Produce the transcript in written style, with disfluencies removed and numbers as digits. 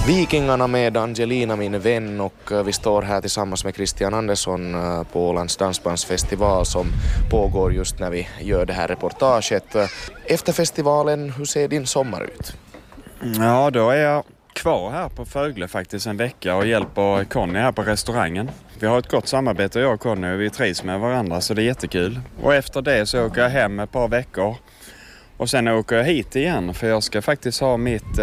Vikingarna med Angelina, min vän, och vi står här tillsammans med Christian Andersson på Ålands dansbandsfestival som pågår just när vi gör det här reportaget. Efter festivalen, hur ser din sommar ut? Ja, då är jag kvar här på Fögle faktiskt en vecka och hjälper Conny här på restaurangen. Vi har ett gott samarbete, jag och Conny, och vi trivs med varandra så det är jättekul. Och efter det så åker jag hem ett par veckor och sen åker jag hit igen för jag ska faktiskt ha mitt